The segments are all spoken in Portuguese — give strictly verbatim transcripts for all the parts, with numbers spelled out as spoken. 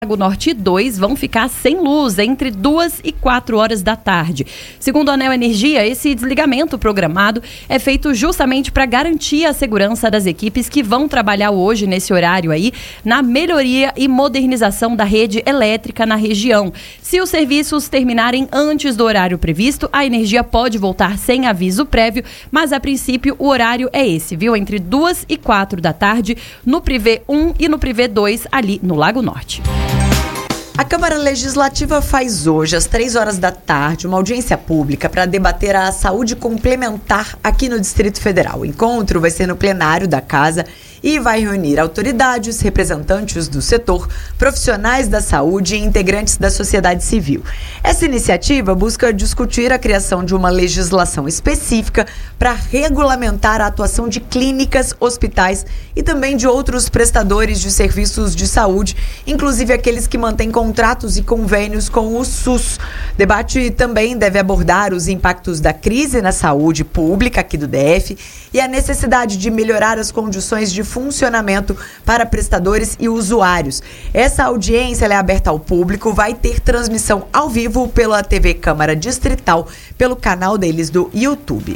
Lago Norte dois vão ficar sem luz entre duas e quatro horas da tarde. Segundo a Anel Energia, esse desligamento programado é feito justamente para garantir a segurança das equipes que vão trabalhar hoje nesse horário aí na melhoria e modernização da rede elétrica na região. Se os serviços terminarem antes do horário previsto, a energia pode voltar sem aviso prévio, mas a princípio o horário é esse, viu? Entre duas e quatro da tarde no Privé um e no Privé dois ali no Lago Norte. A Câmara Legislativa faz hoje, às três horas da tarde, uma audiência pública para debater a saúde complementar aqui no Distrito Federal. O encontro vai ser no plenário da Casa e vai reunir autoridades, representantes do setor, profissionais da saúde e integrantes da sociedade civil. Essa iniciativa busca discutir a criação de uma legislação específica para regulamentar a atuação de clínicas, hospitais e também de outros prestadores de serviços de saúde, inclusive aqueles que mantêm contratos e convênios com o SUS. O debate também deve abordar os impactos da crise na saúde pública aqui do D F e a necessidade de melhorar as condições de funcionamento para prestadores e usuários. Essa audiência ela é aberta ao público, vai ter transmissão ao vivo pela T V Câmara Distrital, pelo canal deles do YouTube.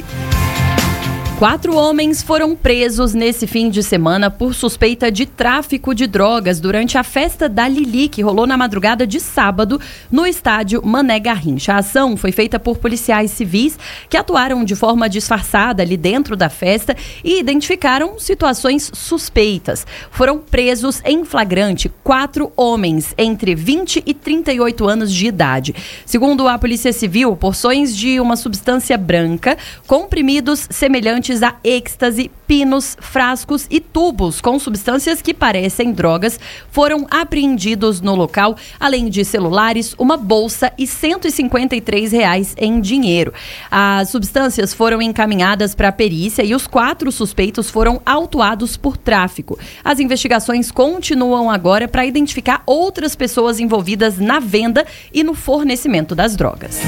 Quatro homens foram presos nesse fim de semana por suspeita de tráfico de drogas durante a festa da Lili, que rolou na madrugada de sábado no estádio Mané Garrincha. A ação foi feita por policiais civis que atuaram de forma disfarçada ali dentro da festa e identificaram situações suspeitas. Foram presos em flagrante quatro homens entre vinte e trinta e oito anos de idade. Segundo a Polícia Civil, porções de uma substância branca, comprimidos semelhantes a êxtase, pinos, frascos e tubos com substâncias que parecem drogas foram apreendidos no local, além de celulares, uma bolsa e cento e cinquenta e três reais em dinheiro. As substâncias foram encaminhadas para a perícia e os quatro suspeitos foram autuados por tráfico. As investigações continuam agora para identificar outras pessoas envolvidas na venda e no fornecimento das drogas.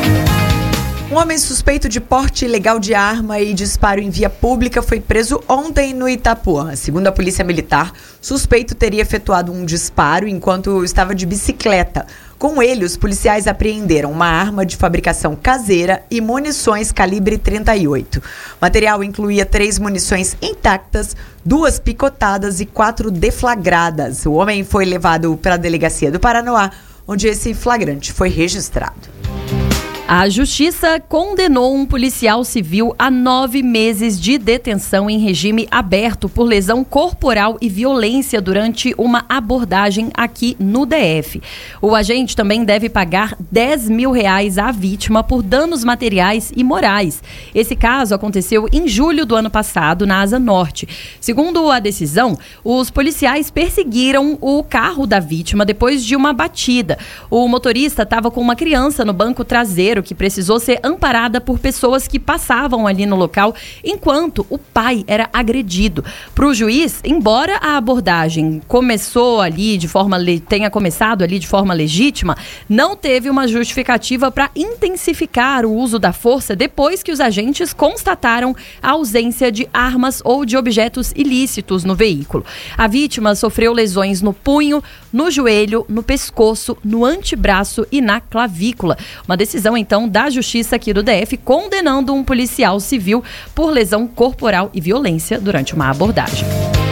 Um homem suspeito de porte ilegal de arma e disparo em via pública foi preso ontem no Itapuã. Segundo a Polícia Militar, o suspeito teria efetuado um disparo enquanto estava de bicicleta. Com ele, os policiais apreenderam uma arma de fabricação caseira e munições calibre trinta e oito. O material incluía três munições intactas, duas picotadas e quatro deflagradas. O homem foi levado para a delegacia do Paranoá, onde esse flagrante foi registrado. A Justiça condenou um policial civil a nove meses de detenção em regime aberto por lesão corporal e violência durante uma abordagem aqui no D F. O agente também deve pagar dez mil reais à vítima por danos materiais e morais. Esse caso aconteceu em julho do ano passado, na Asa Norte. Segundo a decisão, os policiais perseguiram o carro da vítima depois de uma batida. O motorista estava com uma criança no banco traseiro que precisou ser amparada por pessoas que passavam ali no local enquanto o pai era agredido. Para o juiz, embora a abordagem começou ali de forma tenha começado ali de forma legítima, não teve uma justificativa para intensificar o uso da força depois que os agentes constataram a ausência de armas ou de objetos ilícitos no veículo. A vítima sofreu lesões no punho, no joelho, no pescoço, no antebraço e na clavícula. Uma decisão então da Justiça aqui do D F condenando um policial civil por lesão corporal e violência durante uma abordagem.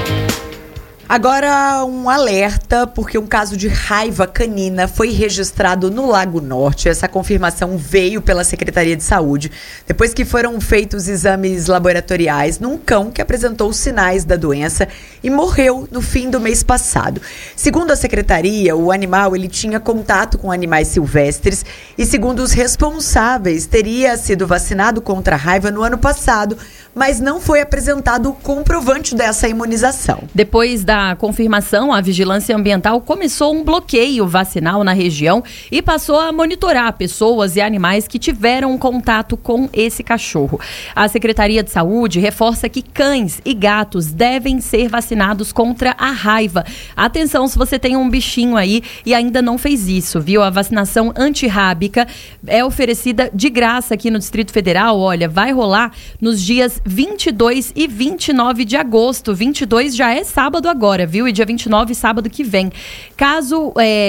Agora um alerta, porque um caso de raiva canina foi registrado no Lago Norte. Essa confirmação veio pela Secretaria de Saúde, depois que foram feitos exames laboratoriais num cão que apresentou sinais da doença e morreu no fim do mês passado. Segundo a Secretaria, o animal ele tinha contato com animais silvestres e, segundo os responsáveis, teria sido vacinado contra a raiva no ano passado, mas não foi apresentado o comprovante dessa imunização. Depois da confirmação, a Vigilância Ambiental começou um bloqueio vacinal na região e passou a monitorar pessoas e animais que tiveram contato com esse cachorro. A Secretaria de Saúde reforça que cães e gatos devem ser vacinados contra a raiva. Atenção se você tem um bichinho aí e ainda não fez isso, viu? A vacinação antirrábica é oferecida de graça aqui no Distrito Federal. Olha, vai rolar nos dias vinte e dois e vinte e nove de agosto. vinte e dois já é sábado agora, viu? E dia vinte e nove, sábado que vem. Caso... É,